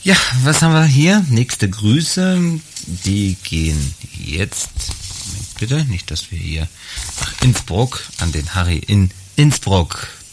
Ja, was haben wir hier? Nächste Grüße, die gehen jetzt, Moment bitte, nicht, dass wir hier nach Innsbruck, an den Harry in Innsbruck.